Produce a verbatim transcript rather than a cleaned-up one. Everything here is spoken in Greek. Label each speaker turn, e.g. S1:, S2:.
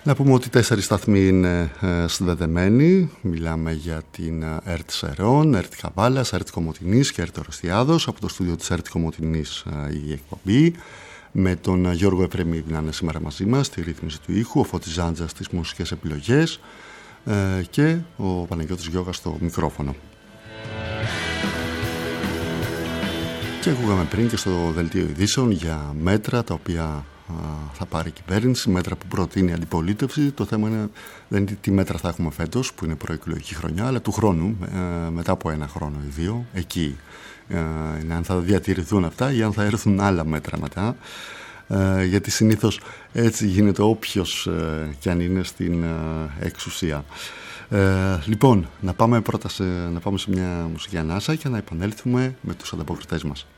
S1: Να πούμε ότι τέσσερις σταθμοί είναι ε, συνδεδεμένοι. Μιλάμε για την ΕΡΤ Σερών, ΕΡΤ Καβάλας, ΕΡΤ Κομοτηνής και ΕΡΤ Ορεστιάδος. Από το στούντιο της ΕΡΤ Κομοτηνής ε, η εκπομπή, με τον Γιώργο Εφρεμίδη να είναι σήμερα μαζί μας στη ρύθμιση του ήχου, ο Φώτης Ζάντζας στις μουσικές επιλογές ε, και ο Παναγιώτης Γιώγας στο μικρόφωνο. Και ακούγαμε πριν και στο δελτίο ειδήσεων για μέτρα τα οποία θα πάρει η κυβέρνηση, μέτρα που προτείνει η αντιπολίτευση. Το θέμα είναι, δεν είναι τι μέτρα θα έχουμε φέτος, που είναι προεκλογική χρονιά, αλλά του χρόνου, ε, μετά από ένα χρόνο ή δύο. Εκεί ε, είναι αν θα διατηρηθούν αυτά ή αν θα έρθουν άλλα μέτρα μετά. Ε, γιατί συνήθως έτσι γίνεται όποιος ε, κι αν είναι στην ε, εξουσία. Ε, λοιπόν, να πάμε πρώτα σε, να πάμε σε μια μουσική ανάσα και να επανέλθουμε με τους ανταποκριτές μας.